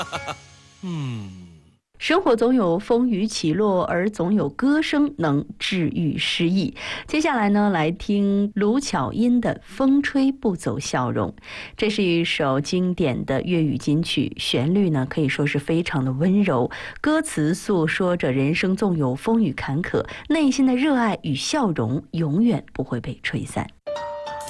生活总有风雨起落，而总有歌声能治愈失意。接下来呢，来听卢巧音的《风吹不走笑容》。这是一首经典的粤语金曲，旋律呢可以说是非常的温柔，歌词诉说着人生纵有风雨坎坷，内心的热爱与笑容永远不会被吹散。